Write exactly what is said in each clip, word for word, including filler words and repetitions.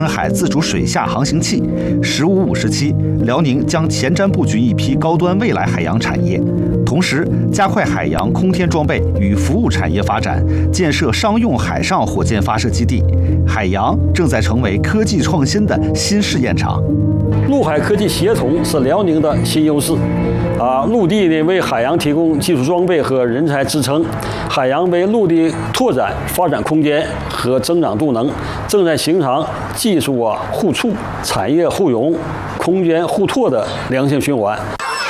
海自主水下航行器。十五五时期，辽宁将前瞻布局一批高端未来海洋产业，同时加快海洋空天装备与服务产业发展，建设商用海上火箭发射基地。海洋正在成为科技创新的新试验场。 陆海科技协同是辽宁的新优势。啊，陆地呢为海洋提供技术装备和人才支撑，海洋为陆地拓展发展空间和增长动能，正在形成技术啊互促、产业互融、空间互拓的良性循环。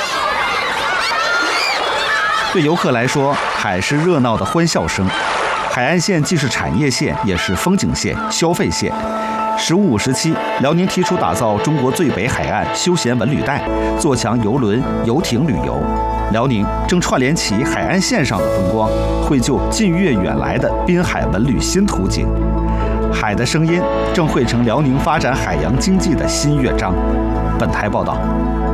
对游客来说，海是热闹的欢笑声。海岸线既是产业线，也是风景线、消费线。十五五时期，辽宁提出打造中国最北海岸休闲文旅带，做强邮轮、游艇旅游。辽宁正串联起海岸线上的风光，绘就近越远来的滨海文旅新图景。海的声音正汇成辽宁发展海洋经济的新乐章。本台报道。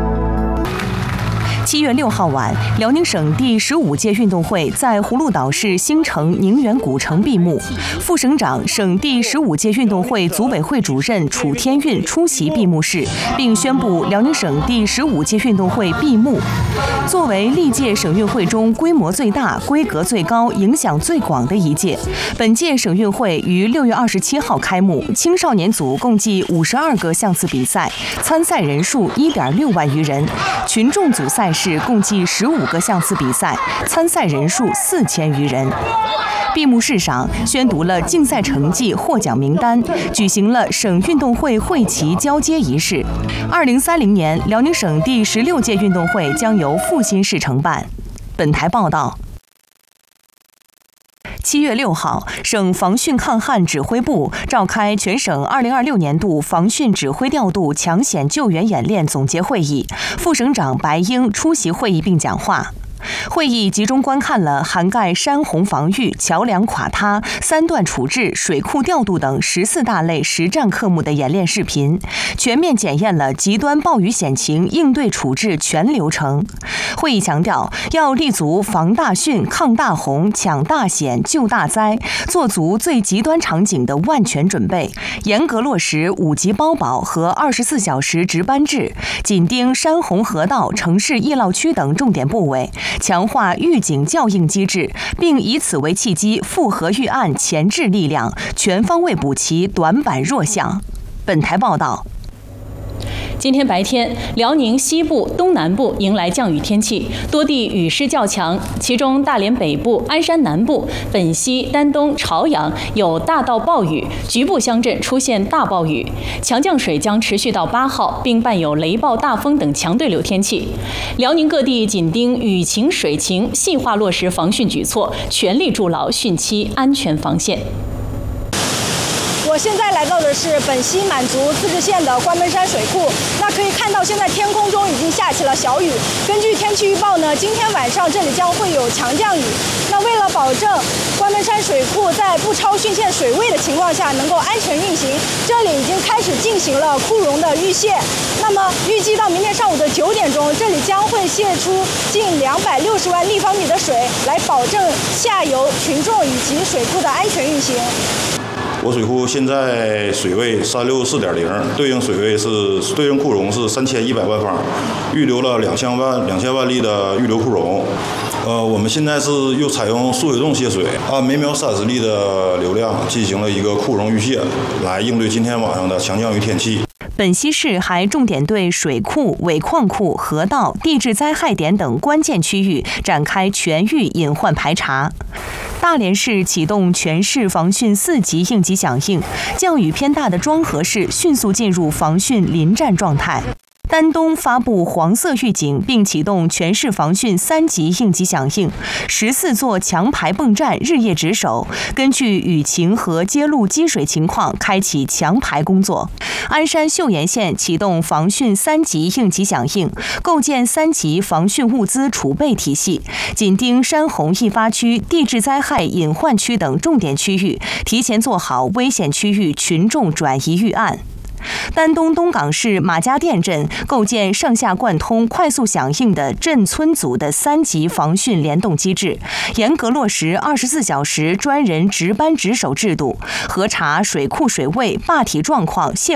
七月六号晚，辽宁省第十五届运动会在葫芦岛市新城宁远古城闭幕。副省长、省第十五届运动会组委会主任楚天运出席闭幕式，并宣布辽宁省第十五届运动会闭幕。作为历届省运会中规模最大、规格最高、影响最广的一届，本届省运会于六月二十七号开幕。青少年组共计五十二个项次比赛，参赛人数一点六万余人；群众组赛是共计十五个项次比赛，参赛人数四千余人。闭幕式上宣读了竞赛成绩、获奖名单，举行了省运动会会旗交接仪式。二零三零年，辽宁省第十六届运动会将由阜新市承办。本台报道。七月六号，省防汛抗旱指挥部召开全省二零二六年度防汛指挥调度抢险救援演练总结会议，副省长白英出席会议并讲话。会议集中观看了涵盖山洪防御、桥梁垮塌、三段处置、水库调度等十四大类实战科目的演练视频，全面检验了极端暴雨险情应对处置全流程。会议强调，要立足防大汛、抗大洪、抢大险、救大灾，做足最极端场景的万全准备，严格落实五级包保和二十四小时值班制，紧盯山洪河道、城市易涝区等重点部位，强化预警校应机制，并以此为契机，复核预案前置力量，全方位补齐短板弱项。本台报道。 今天白天，辽宁西部、东南部迎来降雨天气，多地雨势较强，其中大连北部、鞍山南部、本溪、丹东、朝阳有大到暴雨，局部乡镇出现大暴雨，强降水将持续到八号，并伴有雷暴、大风等强对流天气。辽宁各地紧盯雨情、水情，细化落实防汛举措，全力筑牢汛期安全防线。 我现在来到的是本溪满族自治县的关门山水库，那可以看到现在天空中已经下起了小雨。根据天气预报呢，今天晚上这里将会有强降雨。那为了保证关门山水库在不超汛线水位的情况下能够安全运行，这里已经开始进行了库容的预泄。那么预计到明天上午的九点钟，这里将会泄出近两百六十万立方米的水，来保证下游群众以及水库的安全运行。 我水库现在水位三六四点零，对应水位是对应库容是三千一百万方，预留了两千万两千万立的预留库容。呃，我们现在是又采用输水洞泄水，按每秒三十立的流量进行了一个库容预泄，来应对今天晚上的强降雨天气。 本溪市还重点对水库、尾矿库、河道、地质灾害点等关键区域展开全域隐患排查。大连市启动全市防汛四级应急响应，降雨偏大的庄河市迅速进入防汛临战状态。丹东发布黄色预警，并启动全市防汛三级应急响应，十四座强排泵站日夜值守，根据雨情和揭露积水情况开启强排工作。鞍山岫岩县启动防汛三级应急响应，构建三级防汛物资储备体系，紧盯山洪易发区、地质灾害隐患区等重点区域，提前做好危险区域群众转移预案。丹东东港市马家店镇构建上下贯通、快速响应的镇村组的三级防汛联动机制，严格落实二十四小时专人值班值守制度，核查水库水位、坝体状况、泄